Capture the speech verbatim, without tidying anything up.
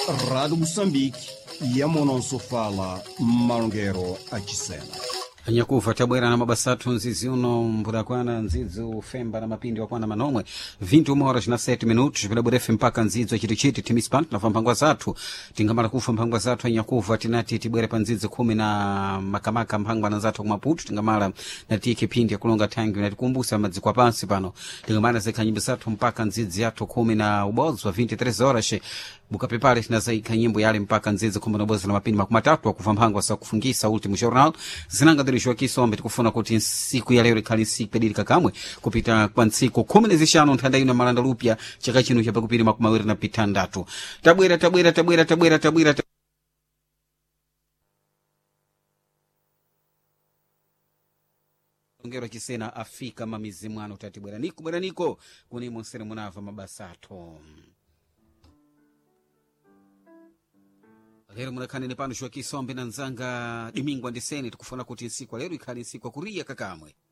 Rádio Moçambique e a Mononso fala Malongueiro Achisena. Anyakuva tabwera na mabasatu nzizi uno mburakwana nzizi ufemba na mapindi wakwana manomwe vinte uma horas na sete minutos vilaburefe mpaka nzizi wa chitichiti timispan tunafa mpangwa zatu tingamala kufa mpangwa zatu anyakuva tinati tibwere pa nzizi kumi na makamaka mpangwa na zatu kumaputu tingamala nati kipindi ya kulonga tangi unatikumbusa madzi kwa pansi pano tingamala zeka nyimbo zatu mpaka nzizi yatu kumi na ubozo wa vinte treze horas bukapepale tinazaika nyimbo yale mpaka nzizi kumi na ubozo na mapindi makumatatu wa kufa mpangwa sa kufungisa ultimo jornal zinanga dirishwa kisombe tikufuna kuti siku ya leo ikali siku pedilika kamwe kupita kwa nsiku kumi na zishano ntanda ino malanda lupya chaka chinu cha pakupiri makumawiri na pitandatu tabwera tabwera tabwera tabwera tabwera ongero chisena afika mamizi mwana utatibwera niko bwera niko kuni monsere munava mabasato lero munakanene pano shwa kisombe na nzanga dimingwa ndiseni tikufuna kuti nsiku lero ikali nsiku kuria kakamwe